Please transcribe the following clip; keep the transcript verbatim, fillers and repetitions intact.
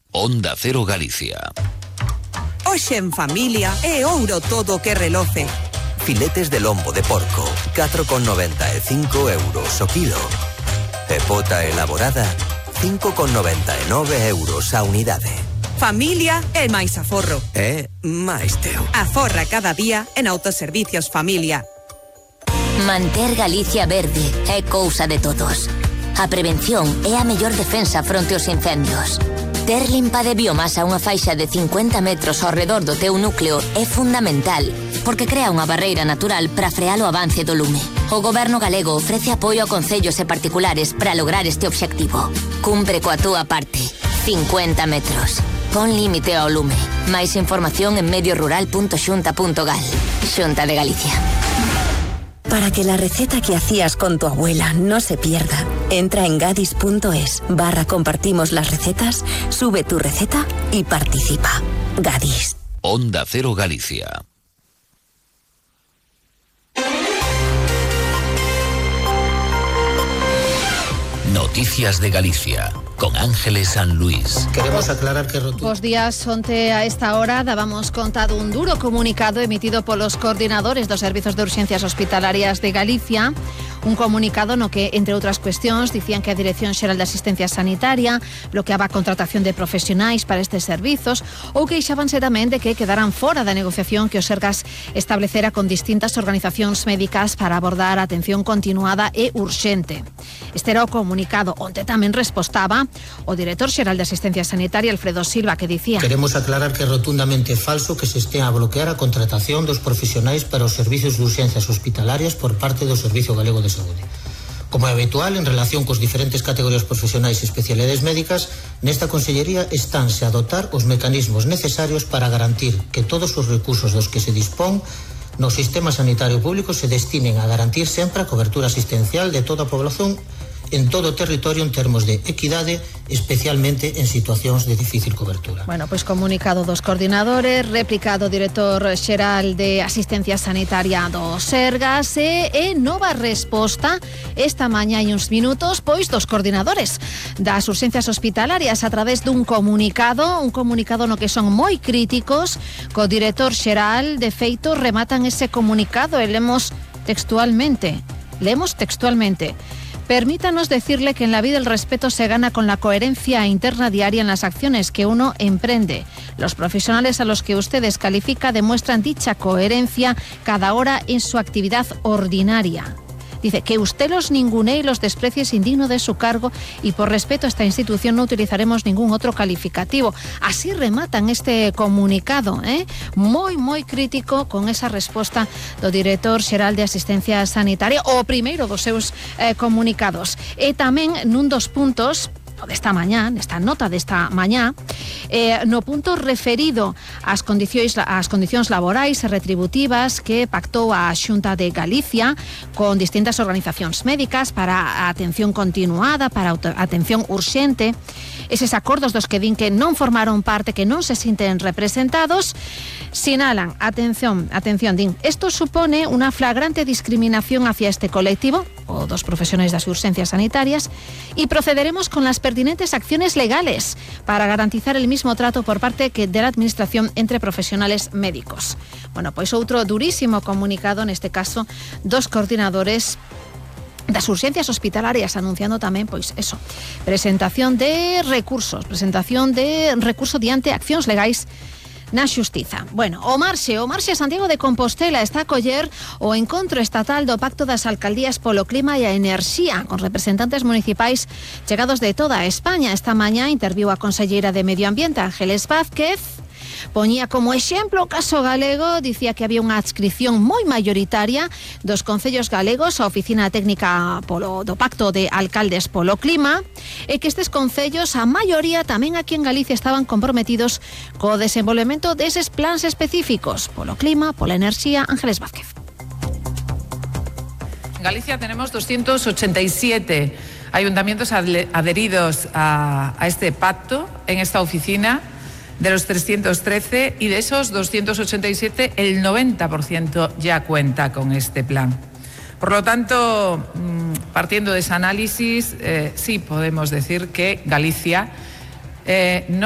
Onda Cero Galicia. Hoxe en familia é ouro todo o que reloce. Filetes de lombo de porco, catro con noventa e cinco euros o kilo. E pota elaborada, cinco con noventa e nove euros a unidade. Familia é máis aforro. É máis teu. Aforra cada día en Autoservicios Familia. Manter Galicia verde é cousa de todos. A prevención é a mellor defensa fronte aos incendios. Ter limpa de biomasa unha faixa de cincuenta metros ao redor do teu núcleo é fundamental, porque crea unha barreira natural para frear o avance do lume. O Goberno galego ofrece apoio a concellos e particulares para lograr este obxectivo. Cumpre coa túa parte. cincuenta metros. Pon límite ao lume. Máis información en mediorural punto xunta punto gal. Xunta de Galicia. Para que la receta que hacías con tu abuela no se pierda, entra en gadis punto es barra compartimos las recetas, sube tu receta y participa. Gadis. Onda Cero Galicia. Noticias de Galicia, con Ángeles San Luis. Queremos aclarar que rotundo. Bos días, onte a esta hora dábamos conta dun duro comunicado emitido polos coordinadores dos servizos de urxencias hospitalarias de Galicia. Un comunicado no que, entre outras cuestións, dicían que a Dirección Xeral de Asistencia Sanitaria bloqueaba a contratación de profesionais para estes servizos ou queixábanse tamén de que quedaran fora da negociación que o Sergas establecera con distintas organizacións médicas para abordar a atención continuada e urxente. Este era o comunicado. Onte tamén respostaba o director xeral de Asistencia Sanitaria, Alfredo Silva, que dicía: Queremos aclarar que é rotundamente falso que se estea a bloquear a contratación dos profesionais para os servizos de urxencias hospitalarias por parte do Servicio Galego de Saúde. Como é habitual, en relación cos diferentes categorías profesionais e especialidades médicas, nesta Consellería estánse a dotar os mecanismos necesarios para garantir que todos os recursos dos que se dispón no sistema sanitario público se destinen a garantir sempre a cobertura asistencial de toda a población en todo o territorio en termos de equidade, especialmente en situacións de difícil cobertura. Bueno, pois comunicado dos coordinadores, replicado o director xeral de Asistencia Sanitaria do Sergas e, e nova resposta esta mañá hai uns minutos, pois dos coordinadores das urxencias hospitalarias a través dun comunicado, un comunicado no que son moi críticos co director xeral. De feito, rematan ese comunicado e lemos textualmente, lemos textualmente. Permítanos decirle que en la vida el respeto se gana con la coherencia interna diaria en las acciones que uno emprende. Los profesionales a los que usted descalifica demuestran dicha coherencia cada hora en su actividad ordinaria. Dice que usted los ningunee y los desprecie es indigno de su cargo y por respeto a esta institución no utilizaremos ningún otro calificativo. Así rematan este comunicado, eh? moi, moi crítico con esa resposta do director xeral de Asistencia Sanitaria, o primeiro dos seus eh, comunicados. E tamén nun dos puntos desta mañá, nesta nota desta mañá, eh, no punto referido ás condicións, ás condicións laborais e retributivas que pactou a Xunta de Galicia con distintas organizacións médicas para a atención continuada, para a atención urxente. Eses acordos dos que din que non formaron parte, que non se sinten representados, sinalan, atención, atención, din, esto supone unha flagrante discriminación hacia este colectivo, o dos profesionais das urxencias sanitarias, y procederemos con las pertinentes acciones legales para garantizar el mismo trato por parte que de la administración entre profesionales médicos. Bueno, pois outro durísimo comunicado, neste caso, dos coordinadores das urxencias hospitalarias, anunciando tamén, pois, eso, presentación de recursos, presentación de recurso diante accións legais na xustiza. Bueno, o Marxe, o Marxe Santiago de Compostela está a coller o encontro estatal do Pacto das Alcaldías polo Clima e a Enerxía, con representantes municipais chegados de toda España. Esta mañá interviu a conselleira de Medio Ambiente, Ángeles Vázquez. Poñía como exemplo o caso galego, dicía que había unha adscripción moi maioritaria dos concellos galegos á Oficina Técnica polo, do Pacto de Alcaldes polo Clima e que estes concellos, a maioría tamén aquí en Galicia, estaban comprometidos co desenvolvemento deses plans específicos polo clima, pola enerxía. Ángeles Vázquez. En Galicia tenemos doscientos ochenta y siete ayuntamientos adheridos a, a este pacto en esta oficina. De los trescientos trece y de esos doscientos ochenta y siete, el noventa por ciento ya cuenta con este plan. Por lo tanto, partiendo de ese análisis, eh, sí podemos decir que Galicia eh, no